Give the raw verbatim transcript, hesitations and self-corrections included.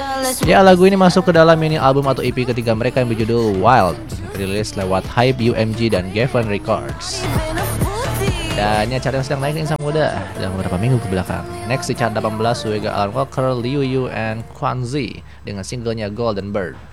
Ya, lagu ini masuk ke dalam mini album atau E P ketiga mereka yang berjudul Wild, rilis lewat Hype U M G dan Geffen Records. Dan ya, chart yang sedang naik nih sang muda dalam beberapa minggu ke belakang. Next di chart delapan belas, Suega Alan Walker, Liu Yu, and Quan Zi dengan singlenya Golden Bird.